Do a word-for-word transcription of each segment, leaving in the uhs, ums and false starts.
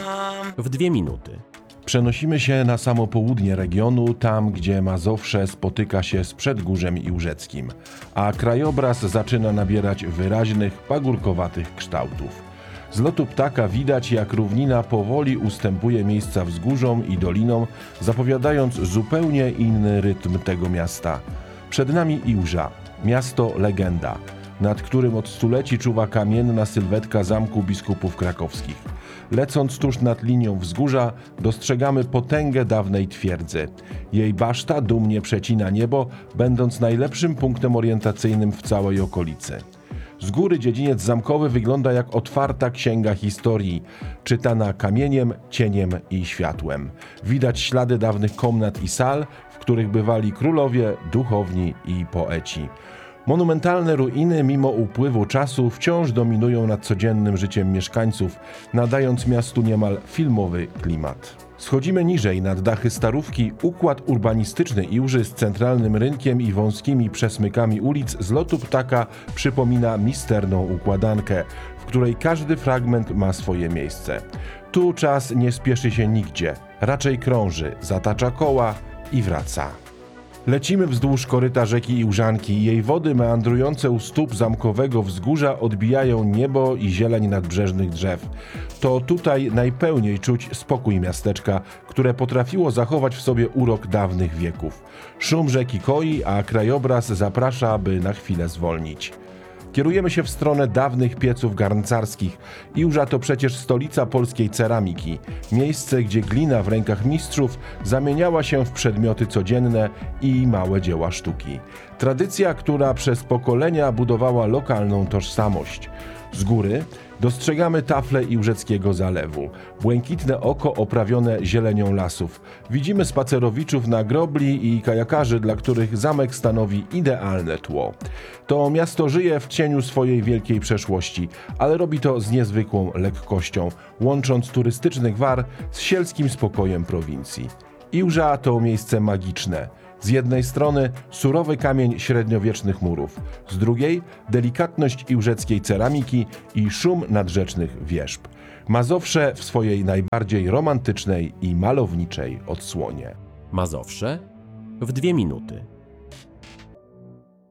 w dwie minuty. Przenosimy się na samo południe regionu, tam gdzie Mazowsze spotyka się z Przedgórzem Iłżeckim, a krajobraz zaczyna nabierać wyraźnych, pagórkowatych kształtów. Z lotu ptaka widać, jak równina powoli ustępuje miejsca wzgórzom i dolinom, zapowiadając zupełnie inny rytm tego miasta. Przed nami Iłża, miasto legenda, nad którym od stuleci czuwa kamienna sylwetka Zamku Biskupów Krakowskich. Lecąc tuż nad linią wzgórza, dostrzegamy potęgę dawnej twierdzy. Jej baszta dumnie przecina niebo, będąc najlepszym punktem orientacyjnym w całej okolicy. Z góry dziedziniec zamkowy wygląda jak otwarta księga historii, czytana kamieniem, cieniem i światłem. Widać ślady dawnych komnat i sal, w których bywali królowie, duchowni i poeci. Monumentalne ruiny, mimo upływu czasu, wciąż dominują nad codziennym życiem mieszkańców, nadając miastu niemal filmowy klimat. Schodzimy niżej, nad dachy Starówki. Układ urbanistyczny Iłży z centralnym rynkiem i wąskimi przesmykami ulic z lotu ptaka przypomina misterną układankę, w której każdy fragment ma swoje miejsce. Tu czas nie spieszy się nigdzie, raczej krąży, zatacza koła i wraca. Lecimy wzdłuż koryta rzeki Iłżanki. Jej wody meandrujące u stóp zamkowego wzgórza odbijają niebo i zieleń nadbrzeżnych drzew. To tutaj najpełniej czuć spokój miasteczka, które potrafiło zachować w sobie urok dawnych wieków. Szum rzeki koi, a krajobraz zaprasza, by na chwilę zwolnić. Kierujemy się w stronę dawnych pieców garncarskich. Iłża to przecież stolica polskiej ceramiki. Miejsce, gdzie glina w rękach mistrzów zamieniała się w przedmioty codzienne i małe dzieła sztuki. Tradycja, która przez pokolenia budowała lokalną tożsamość. Z góry dostrzegamy tafle Iłżeckiego Zalewu. Błękitne oko oprawione zielenią lasów. Widzimy spacerowiczów na grobli i kajakarzy, dla których zamek stanowi idealne tło. To miasto żyje w cieniu swojej wielkiej przeszłości, ale robi to z niezwykłą lekkością, łącząc turystyczny gwar z sielskim spokojem prowincji. Iłża to miejsce magiczne. Z jednej strony surowy kamień średniowiecznych murów, z drugiej delikatność iłżeckiej ceramiki i szum nadrzecznych wierzb. Mazowsze w swojej najbardziej romantycznej i malowniczej odsłonie. Mazowsze w dwie minuty.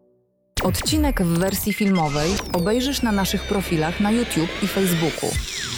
Odcinek w wersji filmowej obejrzysz na naszych profilach na YouTube i Facebooku.